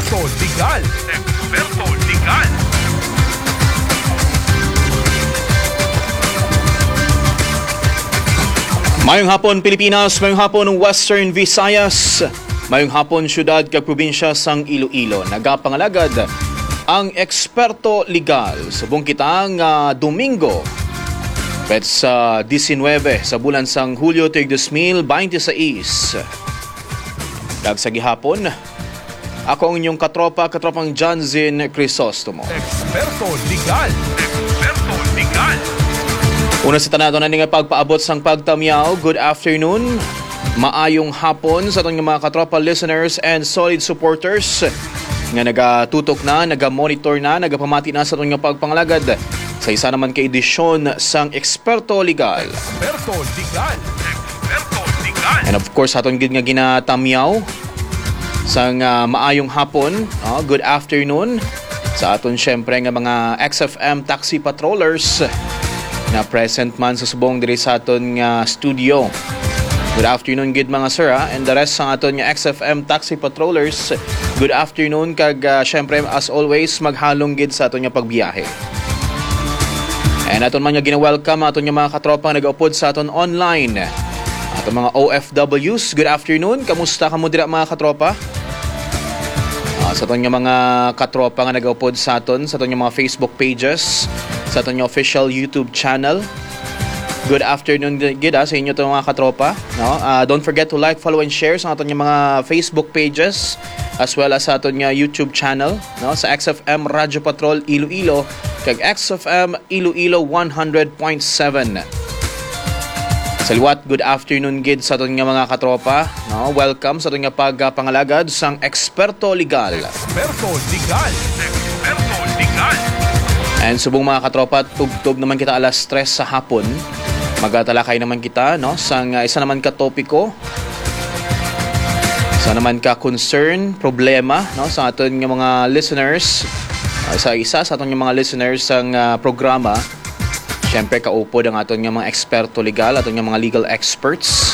Eksperto Legal. Eksperto Legal. Mayong hapon Pilipinas, mayong hapon Western Visayas, mayong hapon syudad kag probinsya sang Iloilo. Nagapangalagad ang Eksperto Legal subong kitang Domingo petsa 19 sa bulan sang Hulyo tig 2026. Kag sa gihapon, ako ang inyong katropang John Zin Crisostomo. Eksperto Legal. Eksperto Legal. Una sa tanato na nga pagpaabot sang pagtamyaw, good afternoon, maayong hapon sa atong mga katropa listeners and solid supporters nga nagatutok na, nagamonitor na, nagapamati na sa atong pagpangalagad sa isa naman ka edisyon sang Eksperto Legal. Eksperto Legal. Eksperto Legal. And of course, atong gid nga ginatamyaw sang maayong hapon, good afternoon sa aton syempre nga mga XFM taxi patrollers na present man sa subong diri sa aton nga studio. Good afternoon gid mga sir and the rest sa aton nga XFM taxi patrollers. Good afternoon kag syempre as always maghalong gid sa aton nga pagbiyahe. And aton man nga gina-welcome aton nga mga katropa nag-upod sa aton online. Aton mga OFWs, good afternoon. Kamusta kamo dira mga katropa? Sa aton nga mga katropa nga nag-upod sa aton nga mga Facebook pages, sa aton nga official YouTube channel. Good afternoon gid sa inyo to mga katropa, no? Don't forget to like, follow and share sa aton nga mga Facebook pages as well as sa aton nga YouTube channel, no? Sa XFM Radyo Patrol Iloilo kag XFM Iloilo 100.7. Saliwat, good afternoon gid sa aton nga mga katropa, no? Welcome sa aton nga pagpangalagad sang Eksperto Legal. Eksperto Legal. Eksperto Legal. And subong mga katropa, tugtog naman kita alas 3 sa hapon. Magatalakay naman kita, no, sang isa naman ka topiko. Isa naman ka concern, problema, no, sa aton nga mga listeners. Sa aton nga mga listeners sang programa. Syempre kaupod ang aton nga mga Eksperto Legal, aton nga mga legal experts.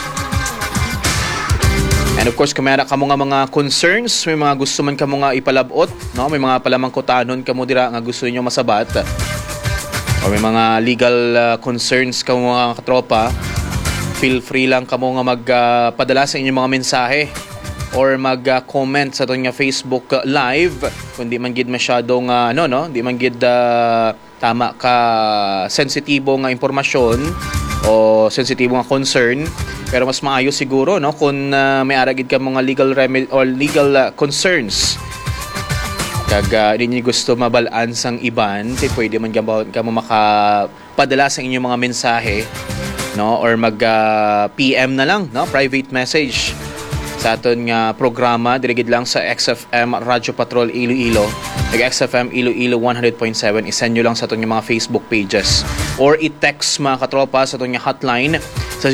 And of course, kamera kamo nga mga concerns, may mga gusto man kamo nga ipalabot, no? May mga palamangkutanon kamo dira nga gusto niyo masabat. O may mga legal concerns kamo mga katropa, feel free lang kamo nga magpadala sa inyong mga mensahe or mag-comment sa aton nga Facebook live kung di man gid masyadong di man gid tama ka sensitibo nga impormasyon o sensitibo nga concern. Pero mas maayo siguro, no, kung may aragid ka mga legal remedy or legal concerns. Kag di niyo gusto mabalaan sang iban, pwede man ka mo makapadala sa inyong mga mensahe, no, or mag PM na lang, no, private message sa aton nga programa dirigid lang sa XFM Radyo Patrol Iloilo, XFM Iloilo 100.7. isend nyo lang sa aton nga mga Facebook pages or i-text mga katropa sa aton nga hotline sa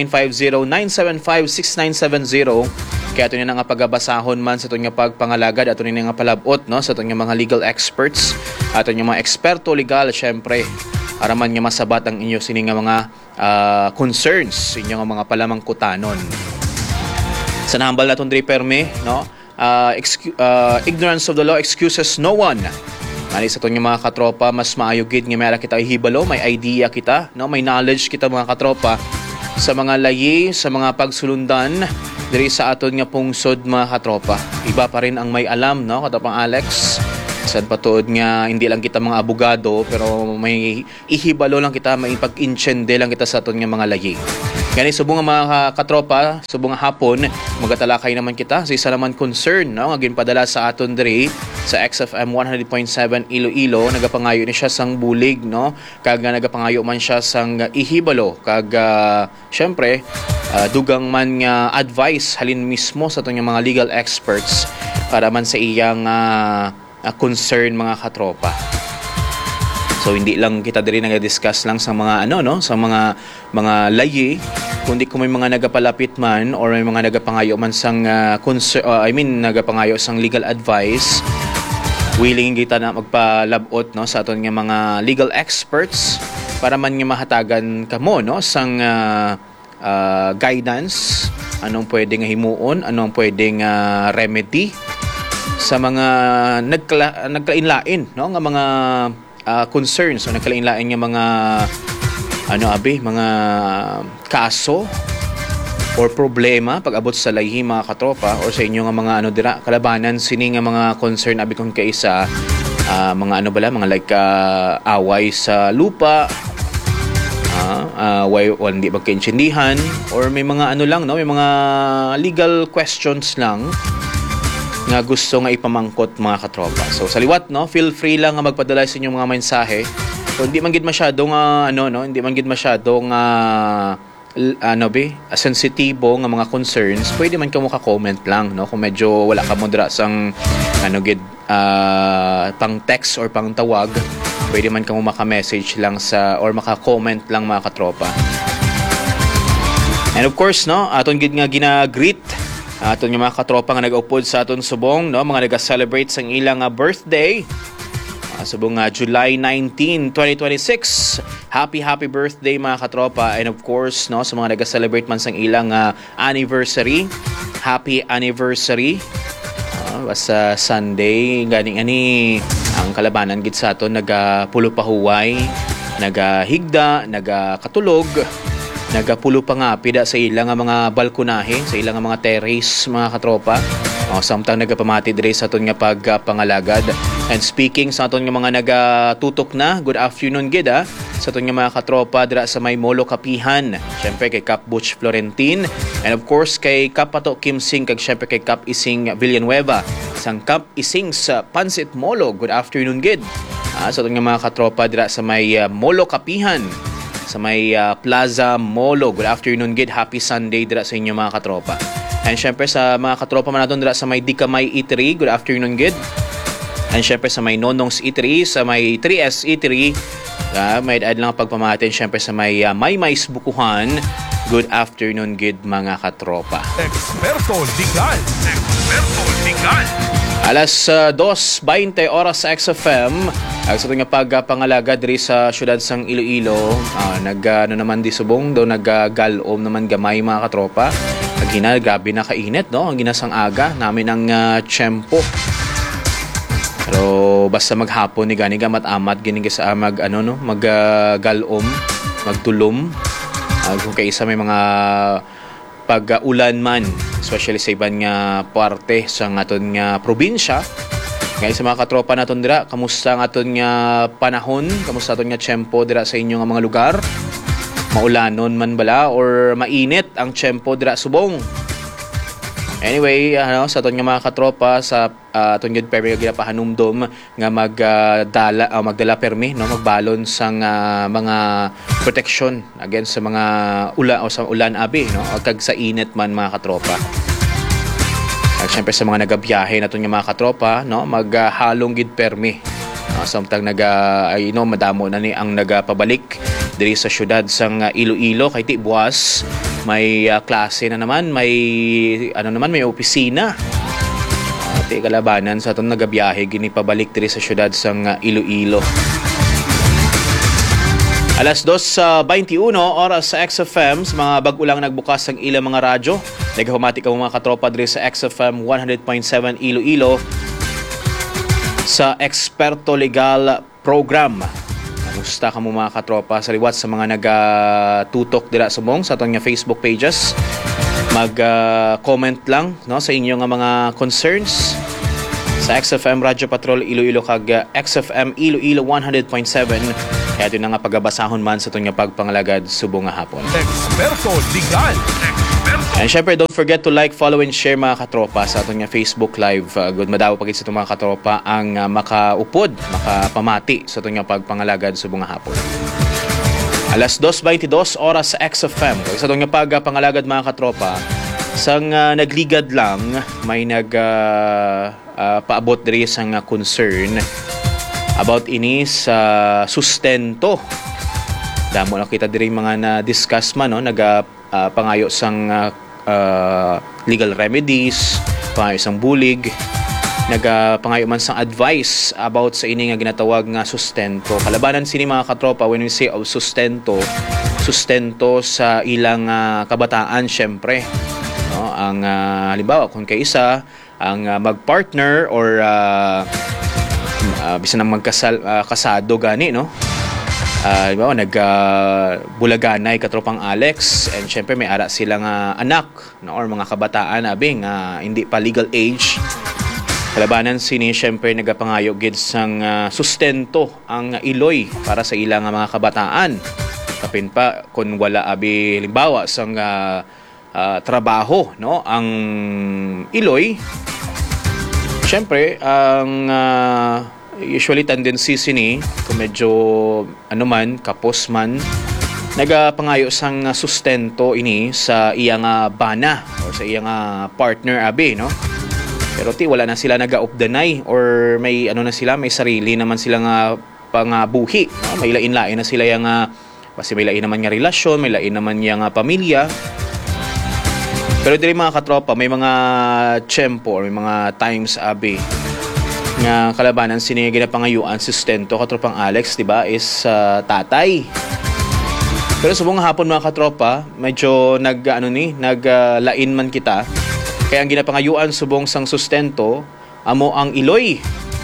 0950-975-6970. Kaya ito nga pagabasahon man sa ito nga pagpangalagad at ito nga palabot, no, sa ito nga mga legal experts at ito nga mga Eksperto Legal. Syempre, araman nga masabat ang inyo sini nga mga concerns, inyo nga mga palamangkutanon. Sa nahambal natin diri perme, no, ignorance of the law excuses no one. Ani sa ito nga mga katropa, mas maayogid nga mayara kita ihibalo, may idea kita, no, may knowledge kita mga katropa sa mga layi, sa mga pagsulundan diri sa aton nga pungsod mga katropa. Iba pa rin ang may alam, no, katapang Alex. Sad patuod nga hindi lang kita mga abogado pero may ihibalo lang kita, may pag-inchende lang kita sa aton nga mga layi. Gani subong nga mga katropa, subong nga hapon magatalakay naman kita sa isa naman concern, no, nga ginpadala sa aton diri sa XFM 100.7 Iloilo. Nagapangayo ni siya sang bulig, no, kag nagapangayo man siya sang ihibalo kag syempre dugang man nga advice halin mismo sa aton nga mga legal experts para man sa iyang concern mga katropa. So hindi lang kita diri nag-discuss lang sa mga sa mga layi, kundi kung may mga nagapalapit man or may mga nagapangayo man sang nagapangayo sang legal advice, willing kita na magpalabot, no, sa aton nga mga legal experts para man nga mahatagan kamo, no, sang guidance, anong pwedeng himuon, anong pwedeng remedy sa mga nagkalain-lain, no, nga mga concerns o nagkalain-lain nga mga mga kaso or problema pag-abot sa layhi mga katropa or sa inyo nga mga kalabanan sini nga mga concern abi kung kaisa mga mga like away sa lupa, hindi magkaintindihan or may mga may mga legal questions lang nga gusto nga ipamangkot mga katropa. So sa liwat, no, feel free lang nga magpadala sa inyong mga mensahe. Kung hindi man gid masyadong hindi man gid masyadong sensitibo nga mga concerns, pwede man ka mo ka-comment lang, no, kung medyo wala ka mo dira sang pang text or pang tawag, pwede man ka mo maka-message lang or maka-comment lang mga katropa. And of course, no, aton gid nga gina-greet aton nga mga katropa nga nag-upod sa aton subong, no, mga nag-celebrate sang ilang birthday. Subong July 19, 2026. Happy birthday mga katropa. And of course, no, sa mga nag-celebrate man sang ilang anniversary, happy anniversary. Basta Sunday ganing ang kalabanan gid sa aton nagapulo pahuway, nagahigda, nagakatulog, nagapulo pa nga pida sa ilang mga balkonahe, sa ilang mga terrace mga katropa. Samtang nagapamati dire sa aton nga pagpangalagad. And speaking sa aton nga mga nagatutok na, good afternoon gid sa aton nga mga katropa dira sa may Molo Kapihan. Syempre kay Cap Butch Florentin, and of course kay Cap Pato Kim Sing, kag syempre kay Cap Ising Villanueva sang Cap Ising sa Pansit Molo. Good afternoon gid sa aton nga mga katropa dira sa may Molo Kapihan, sa may Plaza Molo. Good afternoon gid, happy Sunday dira sa inyo mga katropa. And syempre sa mga katropa man naton dira sa may Dikamay Eatery, good afternoon gid. And syempre sa may Nonong's Eatery, sa may 3S Eatery, may add lang pagpamatin syempre sa may Maymais Bukuhan, good afternoon gid mga katropa. Experto Legal. Alas 2:20 oras sa XFM. Sa ito nga pagpangalaga diri sa syudad sang Iloilo, naman di subong daw naggalom naman gamay mga katropa. Grabe na kainit, no? Ang ginasang aga namin ang tiyempo. Pero basta maghapon ni gani gamat amat gini sa maggalom, magtulom. Kung kaisa may mga pag-ulan man, especially sa ibang nga parte sa aton nga probinsya. Ngayon sa mga katropa naton dira, kamusta ang aton nga panahon, kamusta aton nga tiyempo dira sa inyo nga mga lugar? Maulanon man bala or mainit ang tiyempo dira subong? Anyway, sa aton nga mga katropa sa aton gid permi nga ginapahanumdom nga magdala permi, no, magbalon sang mga protection against sa mga ulan o sa ulan abi, no, kag sa init man mga katropa. At syempre sa mga nagabiyahe naton nga mga katropa, no, maghalong gid permi. Samtang madamo na ni ang nagapabalik diri sa syudad sang Iloilo kay ti buwas may klase na naman, may may opisina. Ti kalabanan sa aton nagabiyahe gini pabalik diri sa syudad sang Iloilo. Alas 2:21 oras sa XFM, sa mga bag-ulang nagbukas ang ilang mga radyo. Naghumati ka mga katropa diri sa XFM 100.7 Iloilo sa Experto Legal Program. Kamusta ka mo mga katropa sa liwat sa mga nagatutok dira sumong sa atong Facebook pages. Mag-comment lang, no, sa inyo nga mga concerns sa XFM Radyo Patrol Iloilo kag XFM Iloilo 100.7. Kaya ito na nga pagabasahon man sa itong pagpangalagad subong nga hapon. Experto Legal. And syempre, don't forget to like, follow, and share mga katropa sa itong Facebook Live. Good madaw pagit sa itong mga katropa ang makaupod, makapamati sa itong pagpangalagad subong nga hapon. Alas 2:22 oras sa XFM. Sa itong pagpangalagad mga katropa, sang nagligad lang, may paabot diri sang concern about ini sa sustento. Damo lang kita diri mga na-discuss man, no, pangayo sang legal remedies, pangayo sang bulig, pangayo man sang advice about sa ini nga ginatawag nga sustento. Kalabanan sini mga katropa when we say of sustento sa ilang kabataan syempre, no, ang halimbawa kung kaisa ang magpartner or bisan ang kasado gani, no? Diba, bulaganay katropang Alex, and syempre may ara silang anak, no, or mga kabataan abing hindi pa legal age. Kalabanan sini syempre nagapangayo gid sang sustento ang iloy para sa ilang mga kabataan. Kapin pa kung wala abi limbawa sang trabaho, no, ang iloy, syempre ang usually tendency sini kung medyo kapos man, nagapangayo sang sustento ini sa iyang bana or sa iyang partner abi, no. Pero wala na sila nagaupdanay or may na sila, may sarili naman silang pangabuhi, no? May lain-lain na sila yang kasi may lain naman nga relasyon, may lain naman yang pamilya. Pero dili mga katropa, may mga tiyempo or may mga times abi nga kalabanan sini ginapangayuan sustento katropang Alex, diba, is tatay. Pero subong hapon mga katropa, medyo naglain man kita. Kaya ang ginapangayuan subong sang sustento amo ang iloy.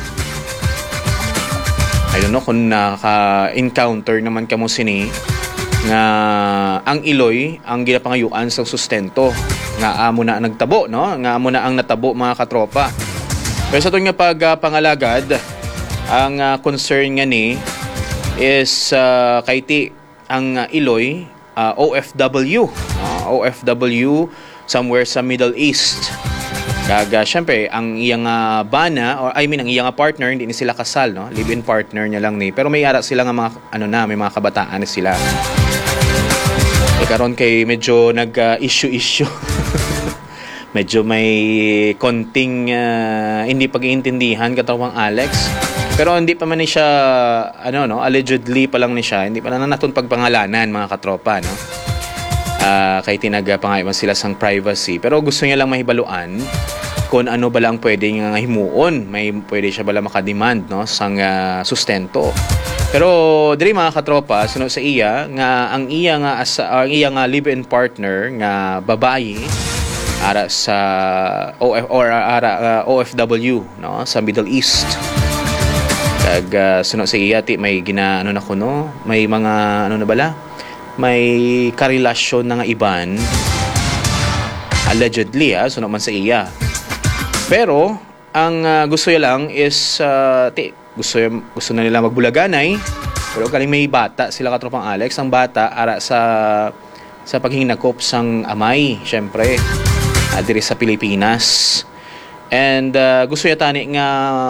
I don't know kung naka-encounter naman kamo sini nga ang iloy ang ginapangayuan sang sustento nga amo na nagtabo, no? Nga amo na ang natabo mga katropa. Pero sa itong nga pagpangalagad, ang concern nga ni is kaiti ang iloy OFW. OFW somewhere sa Middle East. Kaga, syempre, ang iyang bana, or ang iyang partner, hindi ni sila kasal, no? Live-in partner niya lang ni. Pero may ara sila nga mga, may mga kabataan na sila. Karon kay medyo nag-issue. Medyo may konting hindi pag-iintindihan katawang Alex. Pero hindi pa man ni siya allegedly pa lang ni siya, hindi pa na naton pagpangalanan mga katropa, no. Kay tinagapangay man sila sang privacy, pero gusto niya lang mahibaluan kung ano ba lang pwedeng himuon, may pwede siya bala makademand, no, sang sustento. Pero diri mga katropa, suno sa iya nga ang iyang live-in partner nga babayi ara sa OFW, no, sa Middle East. Kag suno sa iya may may mga may karelasyon na nga iban allegedly suno man sa iya. Pero ang gusto niya lang is gusto na nila magbulaganay, pero kaling may bata sila katropang Alex. Ang bata ara sa paghinakop sang amay, syempre diri sa Pilipinas. And gusto niya tani nga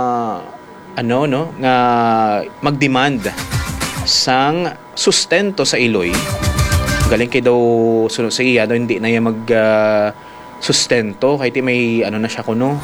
nga magdemand sang sustento sa iloy. Galing kay daw sunod sa iya daw hindi na niya mag sustento kay may na siya kuno.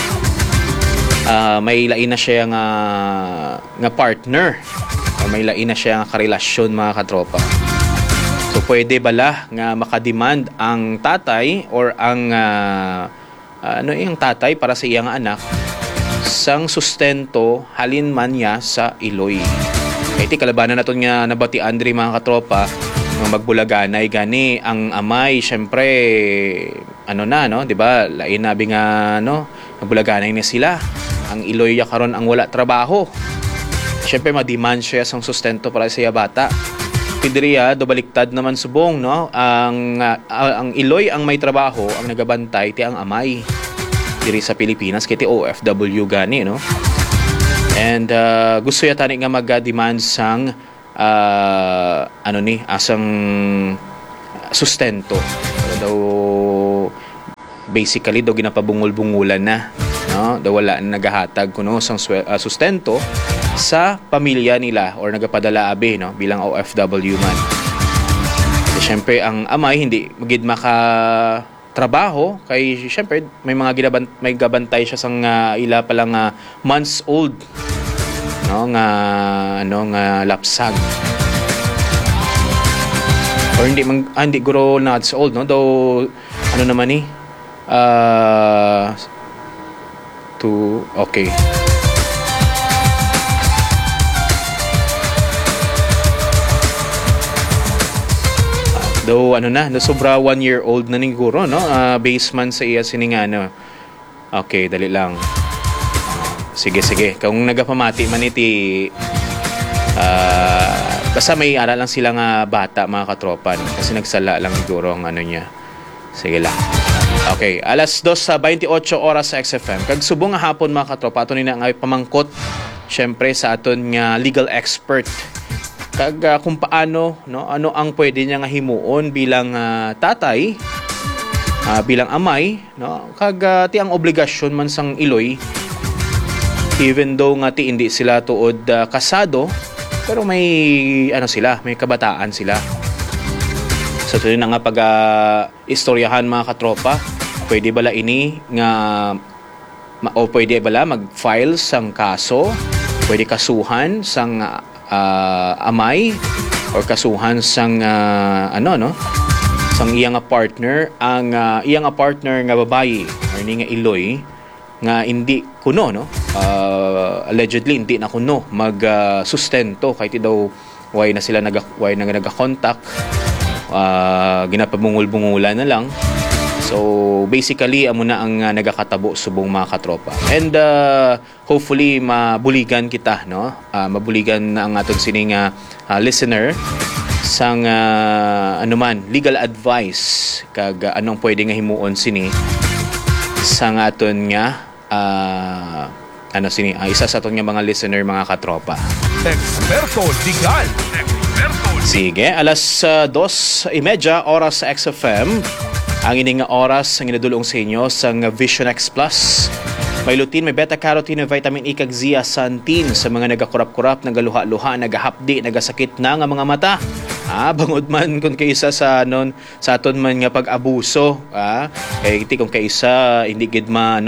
May lain na siya nga partner. O may lain na siya nga karelasyon mga katropa. So pwede bala nga makademand ang tatay or ang yung tatay para sa iyang anak sang sustento halin man niya sa iloy. Iti kalabanan naton nga nabati Andre mga katropa nga magbulaganay gani ang amay, syempre di ba? Lain nabi nga nagbulaganay na sila. Ang iloy ya karon ang wala trabaho. Syempre ma-demand siya sang sustento para sa iya bata. Pidriya do baliktad naman subong, no? Ang iloy ang may trabaho, ang nagabantay ti ang amay diri sa Pilipinas kiti OFW gani, no? And gusto ya tani nga mag-demand sang asang sustento. Daw basically daw ginapabungol-bungulan na, no? Daw wala na nagahatag kuno sang sustento sa pamilya nila or nagapadala abi, no, bilang OFW man. Siyempre ang amay hindi magid makatrabaho kay siyempre may mga may gabantay siya sang ila pa lang months old, no, nga lapsag. Or hindi guro nuts old, no, though naman ni okay. Though sobra 1 year old na siguro, no, base man sa iya sining Okay, dali lang. Sige. Kung nagapamati man iti basta may ara lang sila nga bata mga katropa, no? Kasi nagsala lang siguro ang ano niya. Sige lang. Okay, alas 2:28 oras sa XFM. Kag subong nga hapon mga katropa, ato ni na nga pamangkot syempre sa aton nga legal expert. Kag kung paano, no, ano ang pwede niya nga himuon bilang tatay, bilang amay, no? Kag ti ang obligasyon man sang iloy, even though nga ti hindi sila tuod kasado, pero may ano sila, may kabataan sila. So ito na nga pag istoryahan mga katropa, pwede bala ini nga o pwede bala mag-file sang kaso, pwede kasuhan sang amay or kasuhan sang sang iyang partner, ang iyang partner nga babae or ni nga iloy nga hindi kuno, no, allegedly hindi na kuno mag sustento kahit daw why na sila naga-contact, ginapabungul-bungulan na lang. So basically amo na ang nagakatabo subong mga katropa, and hopefully mabuligan kita, no, mabuligan ang aton sining listener sang anuman legal advice kag anong pwede nga himuon sini sang aton nga isa sa aton nga mga listener mga katropa. Experto Legal. Sige, alas 2:30 oras sa XFM. Ang ining nga oras ang inadulong sa inyo sang Vision X Plus. May lutein, may beta-carotene, may vitamin E kag zeaxanthin sa mga nagakurap-kurap, nagaluha-luha, nagahapdi, nagasakit na nga mga mata. Bangod man kung kaysa sa aton man nga pag-abuso, kay kung kaysa hindi gid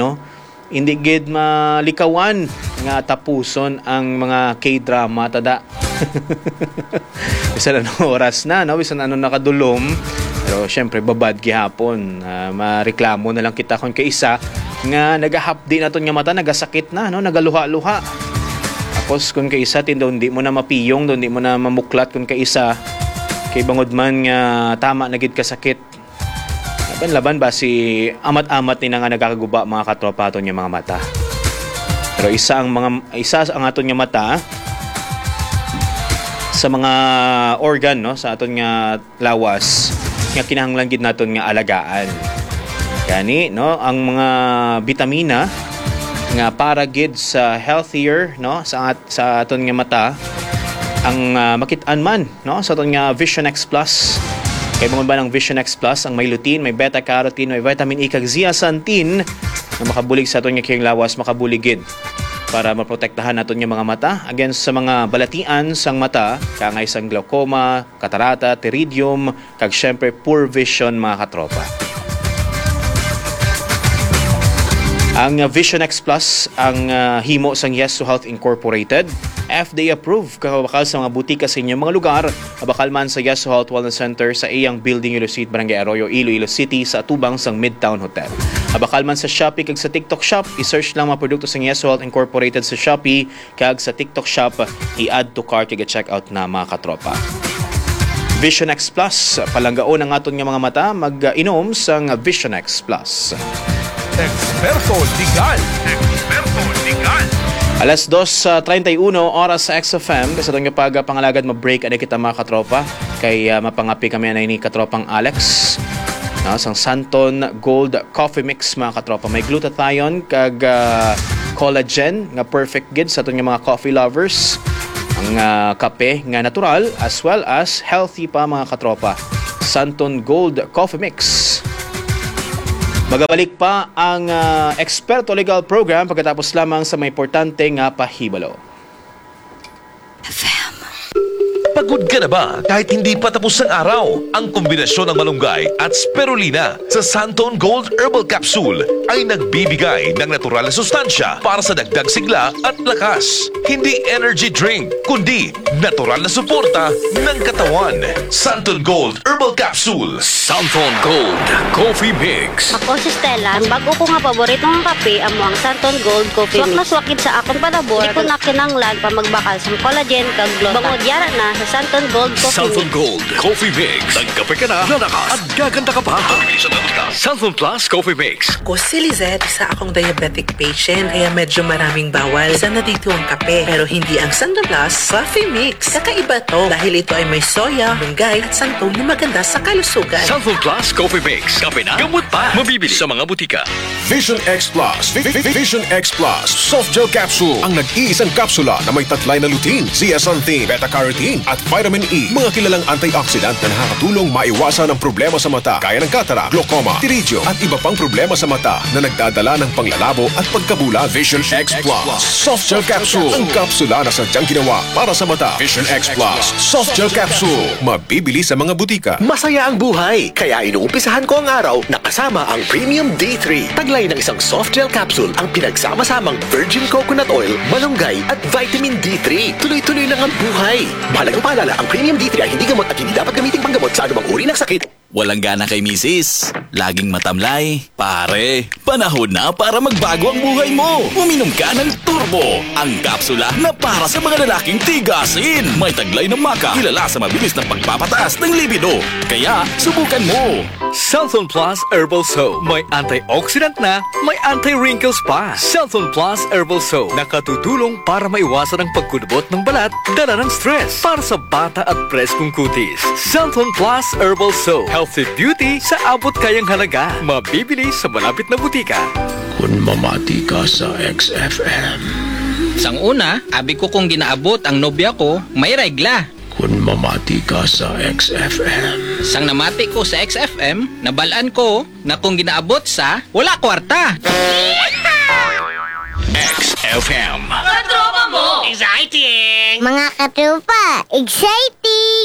malikawan nga tapuson ang mga K-drama tada. Bisan anong oras na, no? Bisan anong nakadulom. Pero syempre babad gihapon. Mareklamo na lang kita kung kaysa nga nagahapdi naton nga mata, nagasakit na, no? Nagaluha-luha. Tapos kung kaysa tindaw hindi mo na mapiyong, hindi mo na mamuklat kung kaysa kay bangod man nga tama na gid kasakit. Laban ba si amat-amat ni nga nagakaguba mga katropa aton nga mga mata. Pero isa ang aton nga mata sa mga organ, no, sa aton nga lawas nga kinahanglan gid naton nga alagaan. Gani, no, ang mga bitamina nga para gid sa healthier, no, sa aton nga mata ang makit-an man, no, sa aton nga Vision X Plus. Kay mga ba ng Vision X Plus, ang may lutein, may beta-carotene, may vitamin E kag zeaxanthin na makabulig sa aton nga kayong lawas, makabuligid para maprotektahan naton nga mga mata against sa mga balatian sang mata, kangay sang glaucoma, katarata, pterygium, kag syempre poor vision mga katropa. Ang Vision X Plus ang himo sang Yes to Health Incorporated, FDA approved, kakabakal sa mga butika sa inyong mga lugar, abakal man sa Yes to Health Wellness Center sa iyang Building Iloilo, Barangay Arroyo, Iloilo City sa atubang sang Midtown Hotel. Abakal man sa Shopee kag sa TikTok Shop, i-search lang mga produkto sa Yes to Health Incorporated sa Shopee kag sa TikTok Shop, i-add to cart kag i-check out na mga katropa. Vision X Plus, palanggaon ang aton nga mga mata, mag-inom sang Vision X Plus. Experto Legal. Alas 2:31 oras sa XFM. Kasi itong pangalagad ma-break ada kita mga katropa. Kay mapangapi kami na ni katropang Alex. Sang Santon Gold Coffee Mix mga katropa. May glutathione kag collagen nga perfect gid sa itong mga coffee lovers. Ang kape nga natural as well as healthy pa mga katropa. Santon Gold Coffee Mix. Magabalik pa ang Experto Legal program pagkatapos lamang sa may importante nga pahibalo. Pagod ka na ba kahit hindi pa tapos ang araw? Ang kombinasyon ng malunggay at spirulina sa Santon Gold Herbal Capsule ay nagbibigay ng natural na sustansya para sa dagdag sigla at lakas. Hindi energy drink, kundi natural na suporta ng katawan. Santon Gold Herbal Capsule. Santon Gold Coffee Mix. Ako si Stella. Ang bago ko nga paborito ng kape amo ang Santon Gold Coffee Mix. Swak na swakid sa akong palabor. Di ko na kinanglan pa magbakal sa collagen kag glutathione. Bangod yara na sa Santon Gold Coffee Santon Mix. Gold Coffee Mix. Nagkape ka na, lalakas at gaganda ka pa. Pabili sa Dalika. Santon Plus Coffee Mix. Ako si Lizette, isa akong diabetic patient, kaya medyo maraming bawal. Isa na dito ang kape, pero hindi ang Santon Plus Coffee Mix. Kakaiba to dahil ito ay may soya, malunggay at santol na maganda sa kalusugan. Santon Plus Coffee Mix. Kape na, gamot pa. Mabibili sa mga butika. Vision X Plus. Vision X Plus. Soft gel capsule. Ang nag-iisang kapsula na may tatlay na lutein, zeaxanthin, beta-carotene at vitamin E. Mga kilalang antioxidant na nakakatulong maiwasan ang problema sa mata gaya ng cataract, glaucoma, pterygium at iba pang problema sa mata na nagdadala ng panglalabo at pagkabula. Vision X Plus. Soft gel capsule. Ang kapsula na sadyang ginawa para sa mata. Vision X Plus. Soft gel capsule. Mabibili sa mga butika. Masaya ang buhay, kaya inuumpisahan ko ang araw na kasama ang Premium D3. Taglay ng isang soft gel capsule ang pinagsama-samang virgin coconut oil, malunggay at vitamin D3. Tuloy-tuloy lang ang buhay. Mahalagang paalala, ang Premium D3 ay hindi gamot at hindi dapat gamiting panggamot sa anumang uri ng sakit. Walang gana kay misis. Laging matamlay. Pare, panahon na para magbago ang buhay mo. Uminom ka ng Turbo, ang kapsula na para sa mga lalaking tigasin. May taglay ng maka, kilala sa mabilis na pagpapataas ng libido. Kaya, subukan mo. Santon Plus Herbal Soap. May antioxidant na, may anti-wrinkles pa. Santon Plus Herbal Soap. Nakatutulong para maiwasan ang pagkulubot ng balat, dala ng stress. Para sa bata at preskong kutis. Santon Plus Herbal Soap. Healthy beauty sa abot kayang halaga. Mabibili sa malapit na butika. Kung mamati ka sa XFM. Sang una, abi ko kung ginaabot ang nobya ko, may regla. Kung mamati ka sa XFM. Sang namati ko sa XFM, nabalaan ko na kung ginaabot sa wala kwarta. XFM. Mga katropa, exciting!